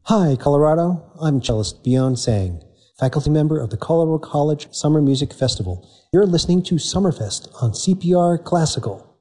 Hi, Colorado. I'm cellist Bjorn Sang, faculty member of the Colorado College Summer Music Festival. You're listening to Summerfest on CPR Classical.